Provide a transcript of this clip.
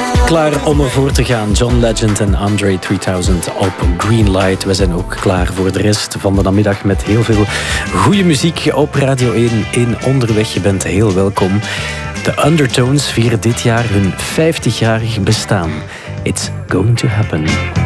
Klaar om ervoor te gaan. John Legend en Andre 3000 op Greenlight. We zijn ook klaar voor de rest van de namiddag met heel veel goede muziek op Radio 1 in Onderweg. Je bent heel welkom. De Undertones vieren dit jaar hun 50-jarig bestaan. It's going to happen.